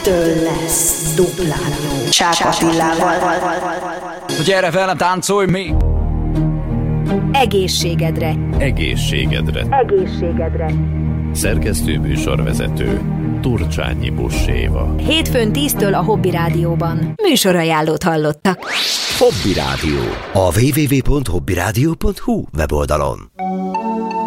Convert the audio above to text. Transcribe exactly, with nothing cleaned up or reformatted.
ettől lesz duplán jó. Csák Attilával. Gyere velem, táncolj még! Egészségedre. Egészségedre. Egészségedre. Szerkesztő műsorvezető Turcsányi Buss-Éva. Hétfőn tíztől a Hobby Rádióban. Műsorajánlót hallottak. Hobby Rádió. A double-u double-u double-u pont hobbyradio pont hu weboldalon.